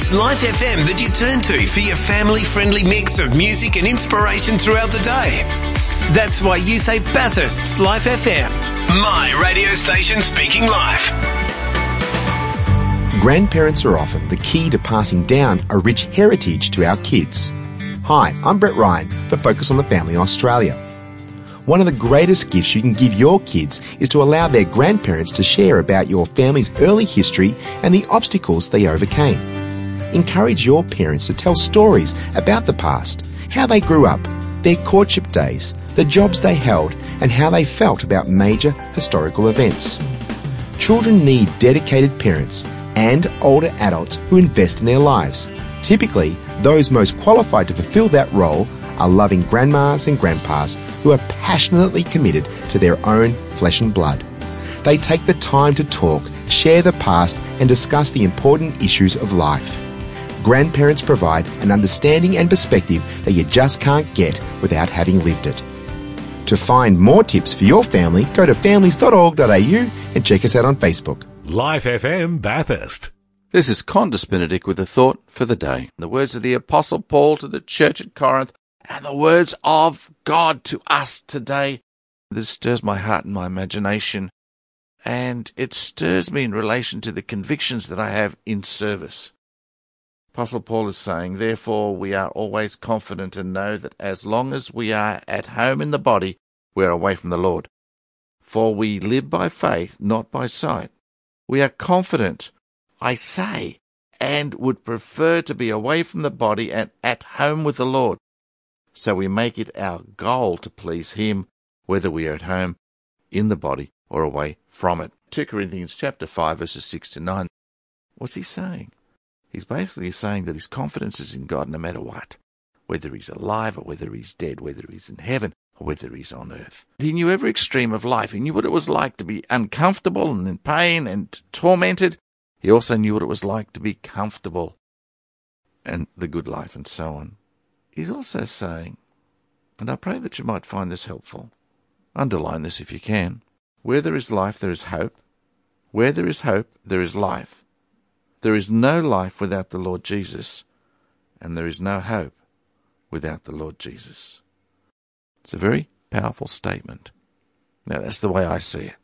It's Life FM that you turn to for your family-friendly mix of music and inspiration throughout the day. That's why you say Bathurst's Life FM. My radio station speaking life. Grandparents are often the key to passing down a rich heritage to our kids. Hi, I'm Brett Ryan for Focus on the Family Australia. One of the greatest gifts you can give your kids is to allow their grandparents to share about your family's early history and the obstacles they overcame. Encourage your parents to tell stories about the past, how they grew up, their courtship days, the jobs they held, and how they felt about major historical events. Children need dedicated parents and older adults who invest in their lives. Typically, those most qualified to fulfill that role are loving grandmas and grandpas who are passionately committed to their own flesh and blood. They take the time to talk, share the past, and discuss the important issues of life. Grandparents provide an understanding and perspective that you just can't get without having lived it. To find more tips for your family, go to families.org.au and check us out on Facebook. Life FM Bathurst. This is Condis Benedict with a thought for the day. The words of the Apostle Paul to the church at Corinth and the words of God to us today. This stirs my heart and my imagination, and it stirs me in relation to the convictions that I have in service. Apostle Paul is saying, therefore we are always confident and know that as long as we are at home in the body, we are away from the Lord. For we live by faith, not by sight. We are confident, I say, and would prefer to be away from the body and at home with the Lord. So we make it our goal to please Him, whether we are at home, in the body, or away from it. 2 Corinthians chapter 5, verses 6 to 9. What's he saying? He's basically saying that his confidence is in God no matter what, whether he's alive or whether he's dead, whether he's in heaven or whether he's on earth. He knew every extreme of life. He knew what it was like to be uncomfortable and in pain and tormented. He also knew what it was like to be comfortable and the good life and so on. He's also saying, and I pray that you might find this helpful, underline this if you can, where there is life, there is hope. Where there is hope, there is life. There is no life without the Lord Jesus, and there is no hope without the Lord Jesus. It's a very powerful statement. Now, that's the way I see it.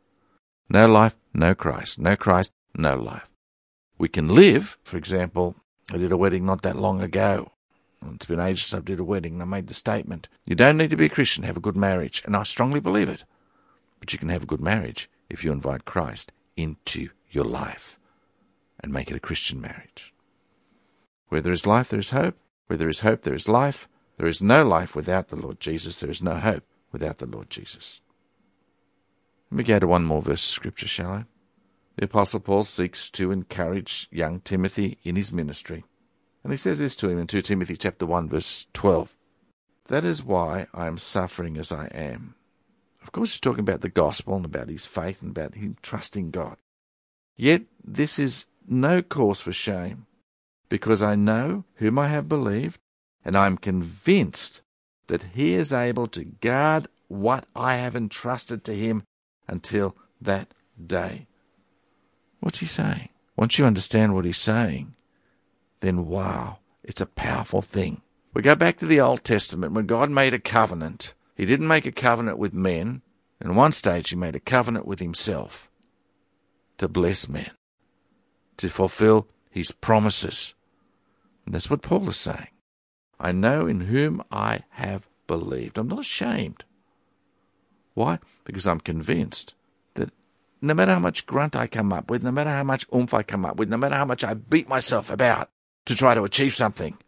No life, no Christ. No Christ, no life. We can live, for example, I did a wedding not that long ago. It's been ages since I did a wedding, and I made the statement, you don't need to be a Christian to have a good marriage, and I strongly believe it. But you can have a good marriage if you invite Christ into your life and make it a Christian marriage. Where there is life, there is hope. Where there is hope, there is life. There is no life without the Lord Jesus. There is no hope without the Lord Jesus. Let me go to one more verse of Scripture, shall I? The Apostle Paul seeks to encourage young Timothy in his ministry. And he says this to him in 2 Timothy chapter 1, verse 12. That is why I am suffering as I am. Of course, he's talking about the gospel and about his faith and about him trusting God. Yet this is no cause for shame, because I know whom I have believed, and I am convinced that he is able to guard what I have entrusted to him until that day. What's he saying? Once you understand what he's saying, then wow, it's a powerful thing. We go back to the Old Testament. When God made a covenant, he didn't make a covenant with men. In one stage, he made a covenant with himself to bless men, to fulfill his promises. And that's what Paul is saying. I know in whom I have believed. I'm not ashamed. Why? Because I'm convinced that no matter how much grunt I come up with, no matter how much oomph I come up with, no matter how much I beat myself about to try to achieve something,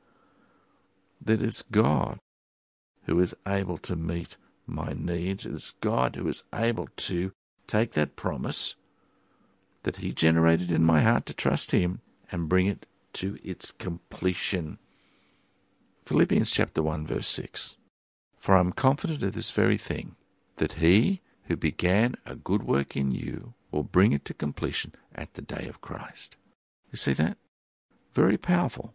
that it's God who is able to meet my needs. It's God who is able to take that promise that he generated in my heart to trust him and bring it to its completion. Philippians chapter 1, verse 6. For I am confident of this very thing, that he who began a good work in you will bring it to completion at the day of Christ. You see that? Very powerful.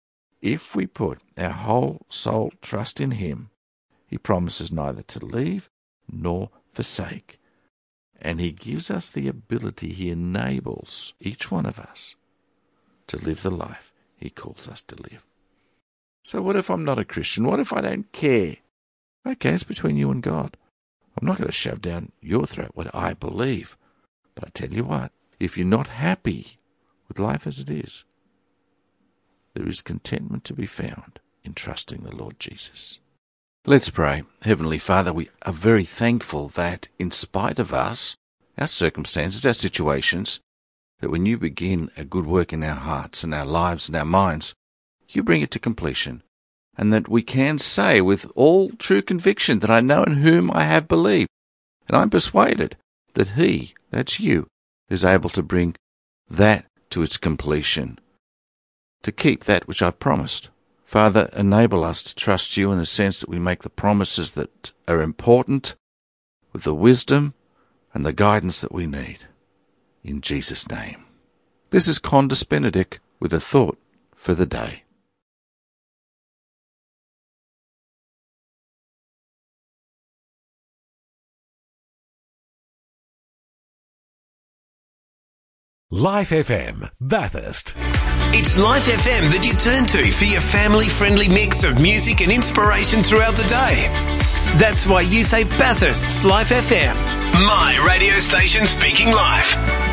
If we put our whole soul trust in him, he promises neither to leave nor forsake. And he gives us the ability, he enables each one of us to live the life he calls us to live. So what if I'm not a Christian? What if I don't care? Okay, it's between you and God. I'm not going to shove down your throat what I believe. But I tell you what, if you're not happy with life as it is, there is contentment to be found in trusting the Lord Jesus. Let's pray. Heavenly Father, we are very thankful that in spite of us, our circumstances, our situations, that when you begin a good work in our hearts and our lives and our minds, you bring it to completion, and that we can say with all true conviction that I know in whom I have believed, and I'm persuaded that He, that's you, is able to bring that to its completion, to keep that which I've promised. Father, enable us to trust you in the sense that we make the promises that are important with the wisdom and the guidance that we need. In Jesus' name. This is Condis Benedict with a thought for the day. Life FM, Bathurst. It's Life FM that you turn to for your family-friendly mix of music and inspiration throughout the day. That's why you say Bathurst's Life FM. My radio station speaking life.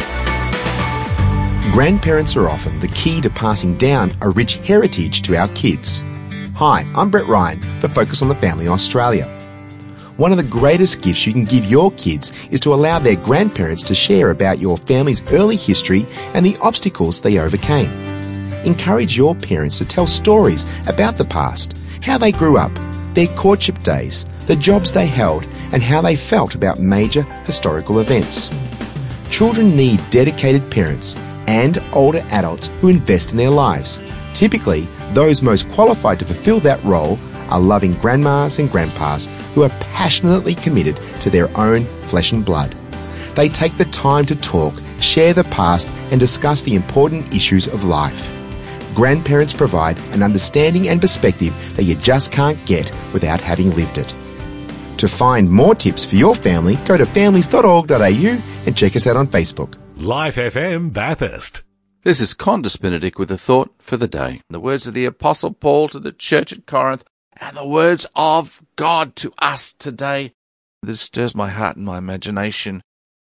Grandparents are often the key to passing down a rich heritage to our kids. Hi, I'm Brett Ryan for Focus on the Family Australia. One of the greatest gifts you can give your kids is to allow their grandparents to share about your family's early history and the obstacles they overcame. Encourage your parents to tell stories about the past, how they grew up, their courtship days, the jobs they held, and how they felt about major historical events. Children need dedicated parents and older adults who invest in their lives. Typically, those most qualified to fulfill that role are loving grandmas and grandpas who are passionately committed to their own flesh and blood. They take the time to talk, share the past, and discuss the important issues of life. Grandparents provide an understanding and perspective that you just can't get without having lived it. To find more tips for your family, go to families.org.au and check us out on Facebook. Life FM, Bathurst. This is Condis Benedict with a thought for the day. The words of the Apostle Paul to the church at Corinth, and the words of God to us today. This stirs my heart and my imagination,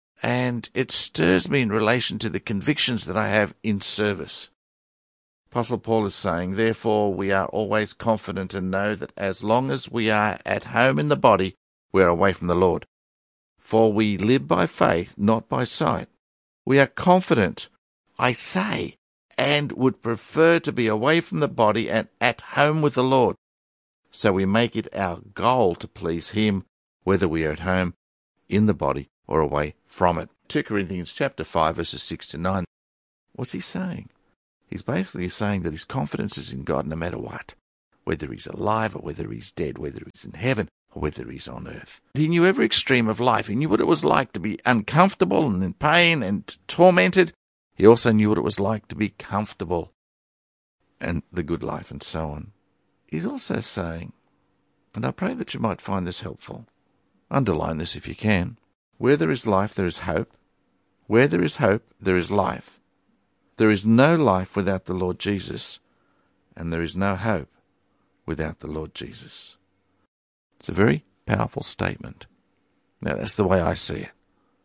and it stirs me in relation to the convictions that I have in service. Apostle Paul is saying, therefore we are always confident and know that as long as we are at home in the body, we are away from the Lord. For we live by faith, not by sight. We are confident, I say, and would prefer to be away from the body and at home with the Lord. So we make it our goal to please Him, whether we are at home, in the body, or away from it. 2 Corinthians chapter 5, verses 6 to 9. What's he saying? He's basically saying that his confidence is in God no matter what, whether he's alive or whether he's dead, whether he's in heaven or whether he's on earth. He knew every extreme of life. He knew what it was like to be uncomfortable and in pain and tormented. He also knew what it was like to be comfortable and the good life and so on. He's also saying, and I pray that you might find this helpful, underline this if you can, where there is life, there is hope. Where there is hope, there is life. There is no life without the Lord Jesus, and there is no hope without the Lord Jesus. It's a very powerful statement. Now, that's the way I see it.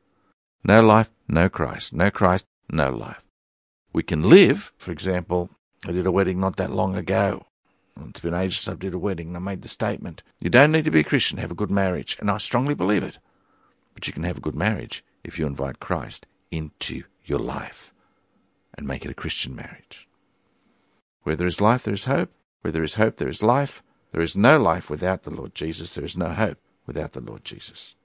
No life, no Christ. No Christ, no life. We can live, for example, I did a wedding not that long ago. It's been ages since I did a wedding, and I made the statement, you don't need to be a Christian to have a good marriage, and I strongly believe it. But you can have a good marriage if you invite Christ into your life and make it a Christian marriage. Where there is life, there is hope. Where there is hope, there is life. There is no life without the Lord Jesus. There is no hope without the Lord Jesus.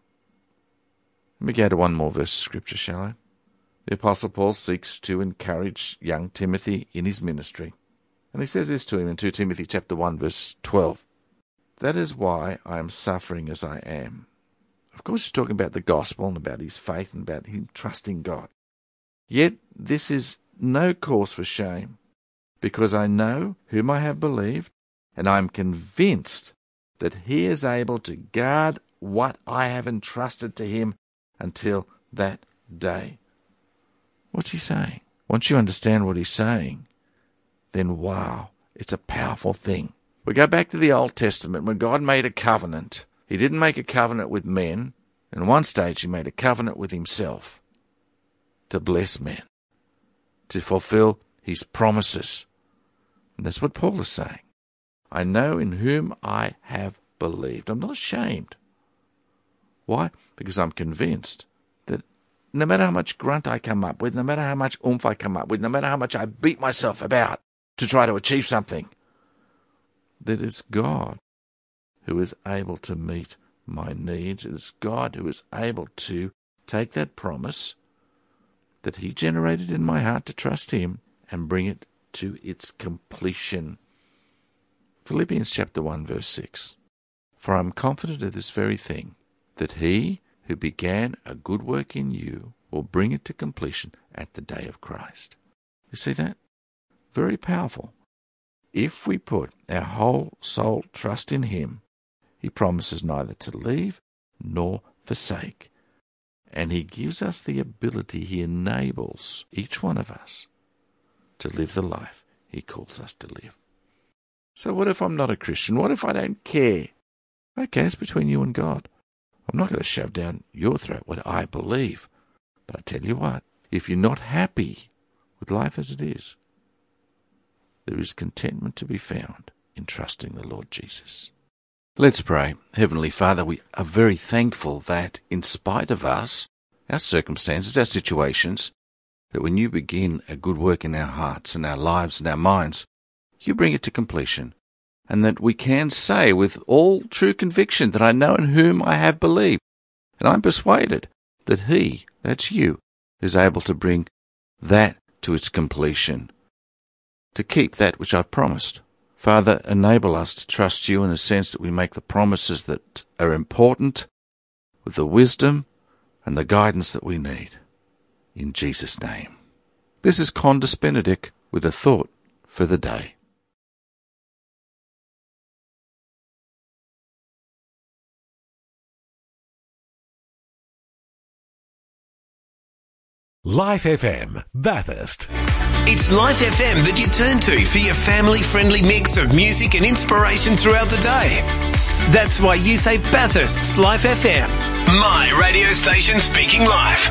Let me go to one more verse of Scripture, shall I? The Apostle Paul seeks to encourage young Timothy in his ministry. And he says this to him in 2 Timothy chapter 1, verse 12. That is why I am suffering as I am. Of course, he's talking about the gospel and about his faith and about him trusting God. Yet this is no cause for shame, because I know whom I have believed, and I am convinced that He is able to guard what I have entrusted to Him until that day. What's he saying? Once you understand what he's saying, then wow, it's a powerful thing. We go back to the Old Testament. When God made a covenant, he didn't make a covenant with men. In one stage, he made a covenant with himself to bless men, to fulfill his promises. And that's what Paul is saying. I know in whom I have believed. I'm not ashamed. Why? Because I'm convinced that no matter how much grunt I come up with, no matter how much oomph I come up with, no matter how much I beat myself about to try to achieve something, that it's God who is able to meet my needs. It's God who is able to take that promise that he generated in my heart to trust him and bring it to its completion. Philippians chapter 1 verse 6. For I am confident of this very thing, that he who began a good work in you will bring it to completion at the day of Christ. You see that? Very powerful. If we put our whole soul trust in him, he promises neither to leave nor forsake. And he gives us the ability, he enables each one of us to live the life he calls us to live. So what if I'm not a Christian? What if I don't care? Okay, it's between you and God. I'm not going to shove down your throat what I believe. But I tell you what, if you're not happy with life as it is, there is contentment to be found in trusting the Lord Jesus. Let's pray. Heavenly Father, we are very thankful that in spite of us, our circumstances, our situations, that when you begin a good work in our hearts and our lives and our minds, you bring it to completion. And that we can say with all true conviction that I know in whom I have believed. And I'm persuaded that he, that's you, is able to bring that to its completion, to keep that which I've promised. Father, enable us to trust you in the sense that we make the promises that are important with the wisdom and the guidance that we need. In Jesus' name. This is Condis Benedict with a thought for the day. Life FM, Bathurst. It's Life FM that you turn to for your family-friendly mix of music and inspiration throughout the day. That's why you say Bathurst's Life FM. My radio station speaking life.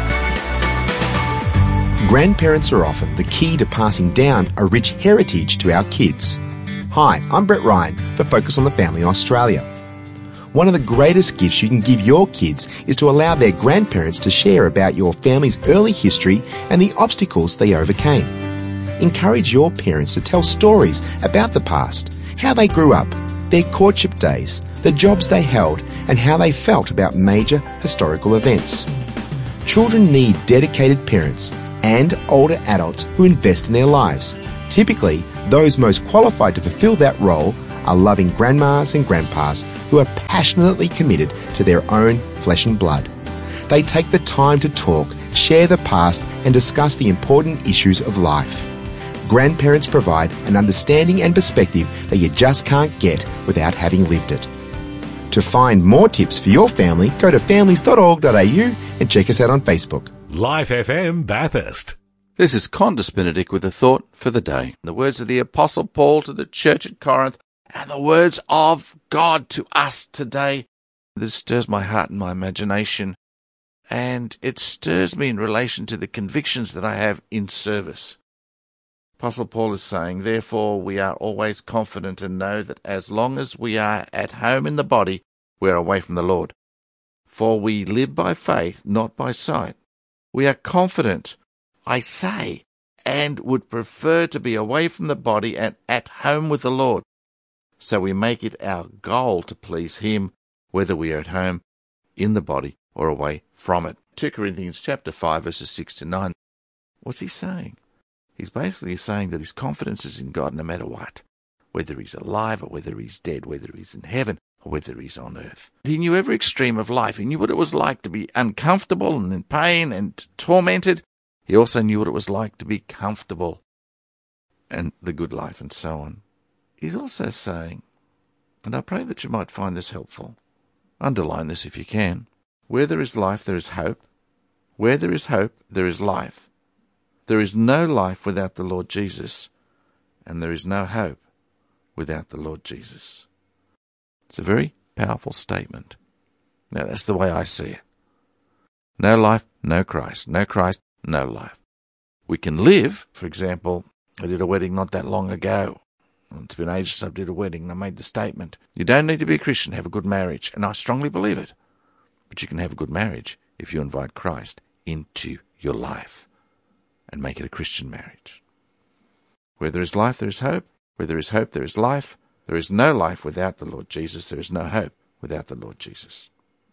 Grandparents are often the key to passing down a rich heritage to our kids. Hi, I'm Brett Ryan for Focus on the Family Australia. One of the greatest gifts you can give your kids is to allow their grandparents to share about your family's early history and the obstacles they overcame. Encourage your parents to tell stories about the past, how they grew up, their courtship days, the jobs they held, and how they felt about major historical events. Children need dedicated parents and older adults who invest in their lives. Typically, those most qualified to fulfill that role are loving grandmas and grandpas who are passionately committed to their own flesh and blood. They take the time to talk, share the past, and discuss the important issues of life. Grandparents provide an understanding and perspective that you just can't get without having lived it. To find more tips for your family, go to families.org.au and check us out on Facebook. Life FM, Bathurst. This is Condis Benedict with a thought for the day. The words of the Apostle Paul to the church at Corinth, and the words of God to us today. This stirs my heart and my imagination, and it stirs me in relation to the convictions that I have in service. Apostle Paul is saying, therefore we are always confident and know that as long as we are at home in the body, we are away from the Lord. For we live by faith, not by sight. We are confident, I say, and would prefer to be away from the body and at home with the Lord. So we make it our goal to please him, whether we are at home, in the body, or away from it. 2 Corinthians chapter 5, verses 6 to 9. What's he saying? He's basically saying that his confidence is in God no matter what, whether he's alive or whether he's dead, whether he's in heaven or whether he's on earth. He knew every extreme of life. He knew what it was like to be uncomfortable and in pain and tormented. He also knew what it was like to be comfortable and the good life and so on. He's also saying, and I pray that you might find this helpful, underline this if you can, where there is life, there is hope. Where there is hope, there is life. There is no life without the Lord Jesus, and there is no hope without the Lord Jesus. It's a very powerful statement. Now, that's the way I see it. No life, no Christ. No Christ, no life. We can live, for example, I did a wedding not that long ago. It's been ages since I did a wedding, and I made the statement, you don't need to be a Christian to have a good marriage, and I strongly believe it. But you can have a good marriage if you invite Christ into your life and make it a Christian marriage. Where there is life, there is hope. Where there is hope, there is life. There is no life without the Lord Jesus. There is no hope without the Lord Jesus.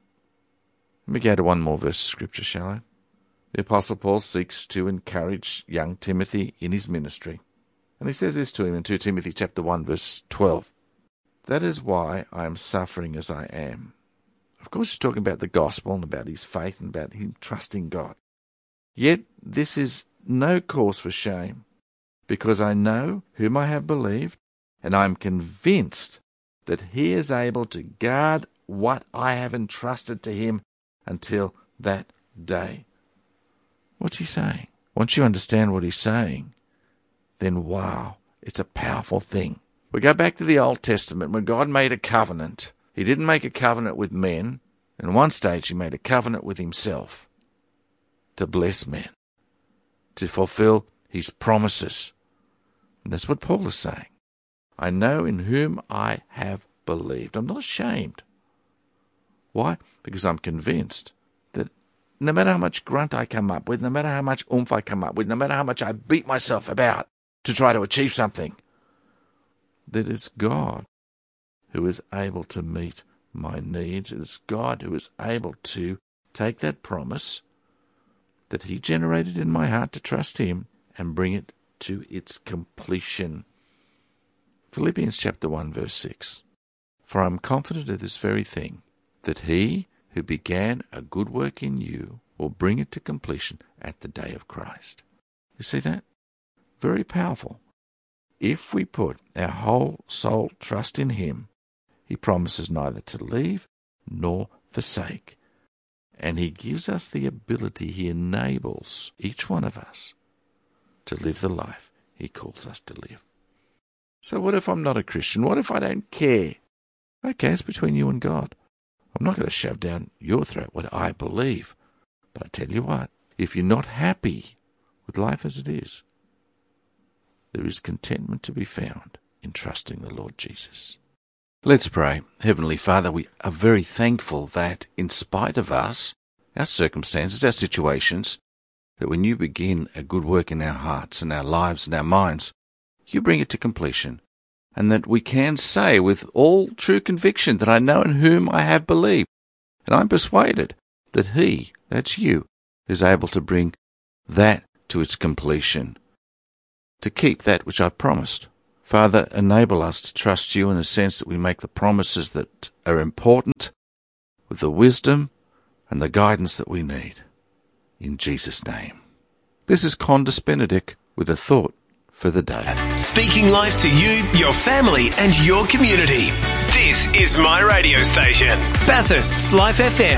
Let me go to one more verse of Scripture, shall I? The Apostle Paul seeks to encourage young Timothy in his ministry. And he says this to him in 2 Timothy chapter 1, verse 12. That is why I am suffering as I am. Of course, he's talking about the gospel and about his faith and about him trusting God. Yet this is no cause for shame, because I know whom I have believed, and I am convinced that he is able to guard what I have entrusted to him until that day. What's he saying? Once you understand what he's saying, then wow, it's a powerful thing. We go back to the Old Testament. When God made a covenant, he didn't make a covenant with men. In one stage, he made a covenant with himself to bless men, to fulfill his promises. And that's what Paul is saying. I know in whom I have believed. I'm not ashamed. Why? Because I'm convinced that no matter how much grunt I come up with, no matter how much oomph I come up with, no matter how much I beat myself about to try to achieve something, that it's God who is able to meet my needs. It's God who is able to take that promise that he generated in my heart to trust him and bring it to its completion. Philippians chapter 1, verse 6. For I am confident of this very thing, that he who began a good work in you will bring it to completion at the day of Christ. You see that? Very powerful. If we put our whole soul trust in him, he promises neither to leave nor forsake. And he gives us the ability, he enables each one of us to live the life he calls us to live. So what if I'm not a Christian? What if I don't care? Okay, it's between you and God. I'm not going to shove down your throat what I believe. But I tell you what, if you're not happy with life as it is, there is contentment to be found in trusting the Lord Jesus. Let's pray. Heavenly Father, we are very thankful that in spite of us, our circumstances, our situations, that when you begin a good work in our hearts and our lives and our minds, you bring it to completion, and that we can say with all true conviction that I know in whom I have believed, and I'm persuaded that he, that's you, is able to bring that to its completion, to keep that which I've promised. Father, enable us to trust you in the sense that we make the promises that are important with the wisdom and the guidance that we need. In Jesus' name. This is Condis Benedict with a thought for the day. Speaking life to you, your family and your community. This is my radio station, Bathurst's Life FM.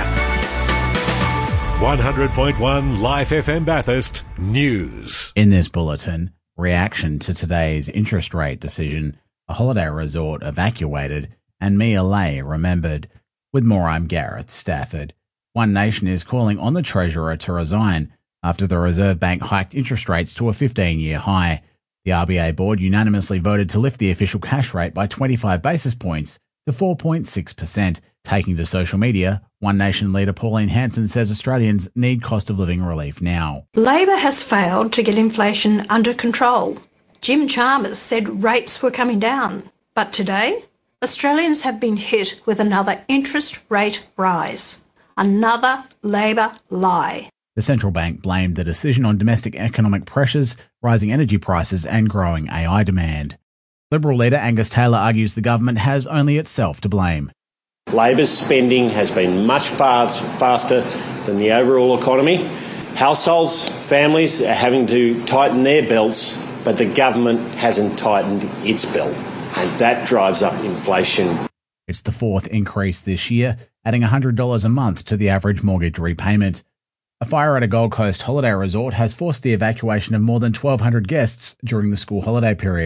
100.1 Life FM Bathurst News. In this bulletin, reaction to today's interest rate decision, a holiday resort evacuated, and Mia Lay remembered. With more, I'm Gareth Stafford. One Nation is calling on the Treasurer to resign after the Reserve Bank hiked interest rates to a 15-year high. The RBA board unanimously voted to lift the official cash rate by 25 basis points to 4.6%. Taking to social media, One Nation leader Pauline Hanson says Australians need cost of living relief now. Labor has failed to get inflation under control. Jim Chalmers said rates were coming down. But today, Australians have been hit with another interest rate rise. Another Labor lie. The central bank blamed the decision on domestic economic pressures, rising energy prices and growing AI demand. Liberal leader Angus Taylor argues the government has only itself to blame. Labor's spending has been much faster than the overall economy. Households, families are having to tighten their belts, but the government hasn't tightened its belt, and that drives up inflation. It's the fourth increase this year, adding $100 a month to the average mortgage repayment. A fire at a Gold Coast holiday resort has forced the evacuation of more than 1,200 guests during the school holiday period.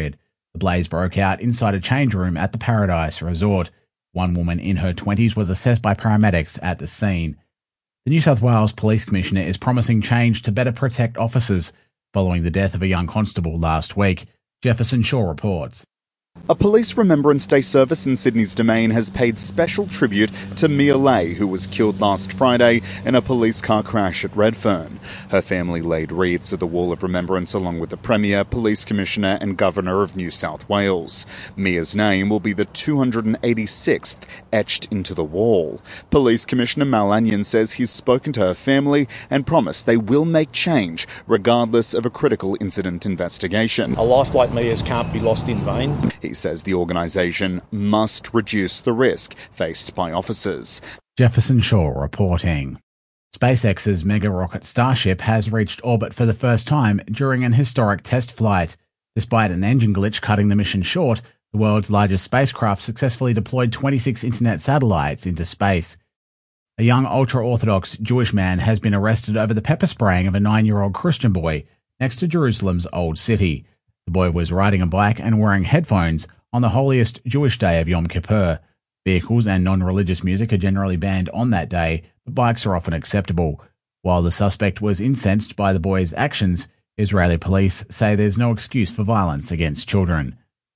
The blaze broke out inside a change room at the Paradise Resort. One woman in her 20s was assessed by paramedics at the scene. The New South Wales Police Commissioner is promising change to better protect officers following the death of a young constable last week. Jefferson Shaw reports. A police Remembrance Day service in Sydney's Domain has paid special tribute to Mia Lay, who was killed last Friday in a police car crash at Redfern. Her family laid wreaths at the Wall of Remembrance along with the Premier, Police Commissioner and Governor of New South Wales. Mia's name will be the 286th etched into the wall. Police Commissioner Mal Anion says he's spoken to her family and promised they will make change regardless of a critical incident investigation. A life like Mia's can't be lost in vain. He says the organisation must reduce the risk faced by officers. Jefferson Shaw reporting. SpaceX's mega rocket Starship has reached orbit for the first time during an historic test flight. Despite an engine glitch cutting the mission short, the world's largest spacecraft successfully deployed 26 internet satellites into space. A young ultra-Orthodox Jewish man has been arrested over the pepper spraying of a 9-year-old Christian boy next to Jerusalem's Old City. The boy was riding a bike and wearing headphones on the holiest Jewish day of Yom Kippur. Vehicles and non-religious music are generally banned on that day, but bikes are often acceptable. While the suspect was incensed by the boy's actions, Israeli police say there's no excuse for violence against children.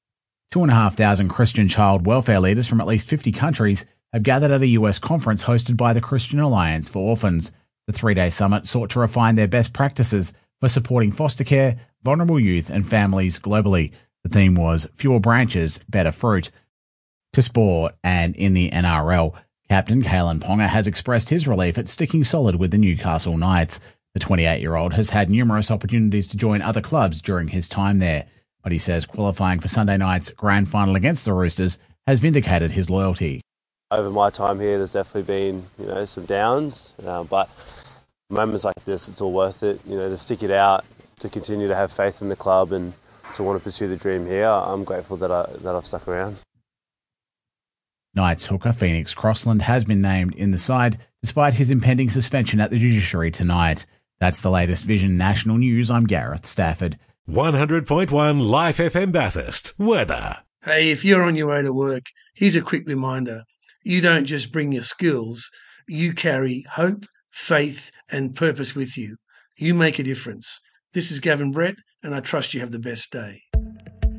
2,500 Christian child welfare leaders from at least 50 countries have gathered at a US conference hosted by the Christian Alliance for Orphans. The 3-day summit sought to refine their best practices for supporting foster care, vulnerable youth and families globally. The theme was Fewer Branches, Better Fruit. To sport, and in the NRL, Captain Kalen Ponga has expressed his relief at sticking solid with the Newcastle Knights. The 28-year-old has had numerous opportunities to join other clubs during his time there, but he says qualifying for Sunday night's grand final against the Roosters has vindicated his loyalty. Over my time here, there's definitely been, some downs, but moments like this, it's all worth it, to stick it out, to continue to have faith in the club and to want to pursue the dream here. I'm grateful that I've stuck around. Knights hooker Phoenix Crossland has been named in the side despite his impending suspension at the judiciary tonight. That's the latest Vision National News. I'm Gareth Stafford. 100.1 Life FM Bathurst. Weather. Hey, if you're on your way to work, here's a quick reminder. You don't just bring your skills, you carry hope, faith and purpose with you. You make a difference. This is Gavin Brett, and I trust you have the best day.